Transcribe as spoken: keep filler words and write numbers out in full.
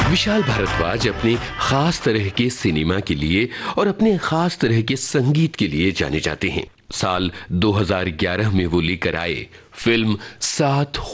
विशाल भारद्वाज अपनी खास तरह के सिनेमा के लिए और अपने खास तरह के संगीत के लिए जाने जाते हैं। साल दो हज़ार ग्यारह में वो लेकर आए फिल्म सात